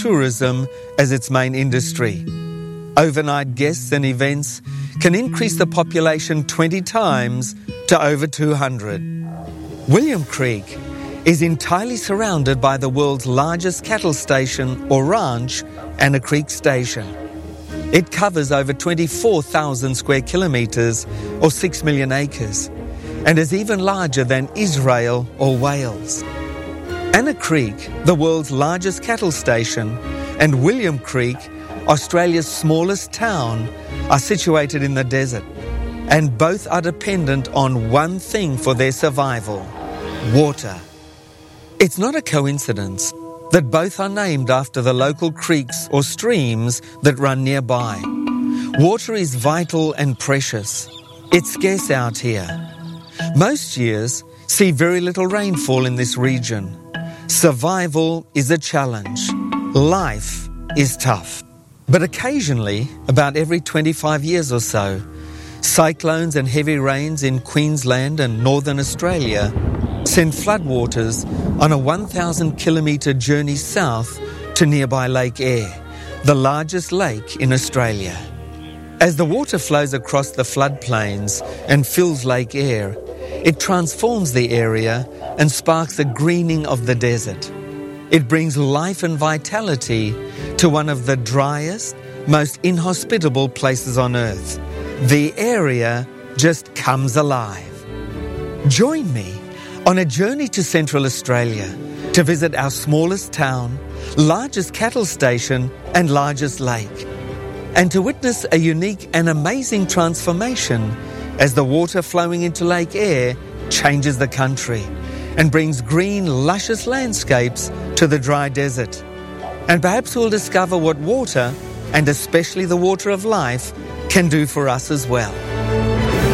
tourism as its main industry. Overnight guests and events can increase the population 20 times to over 200. William Creek is entirely surrounded by the world's largest cattle station or ranch and a creek station. It covers over 24,000 square kilometres or 6 million acres and is even larger than Israel or Wales. Anna Creek, the world's largest cattle station, and William Creek, Australia's smallest town, are situated in the desert, and both are dependent on one thing for their survival: water. It's not a coincidence that both are named after the local creeks or streams that run nearby. Water is vital and precious. It's scarce out here. Most years see very little rainfall in this region. Survival is a challenge. Life is tough. But occasionally, about every 25 years or so, cyclones and heavy rains in Queensland and Northern Australia send floodwaters on a 1,000-kilometre journey south to nearby Lake Eyre, the largest lake in Australia. As the water flows across the floodplains and fills Lake Eyre, it transforms the area and sparks the greening of the desert. It brings life and vitality to one of the driest, most inhospitable places on earth. The area just comes alive. Join me on a journey to Central Australia to visit our smallest town, largest cattle station and largest lake, and to witness a unique and amazing transformation as the water flowing into Lake Eyre changes the country and brings green, luscious landscapes to the dry desert. And perhaps we'll discover what water, and especially the water of life, can do for us as well.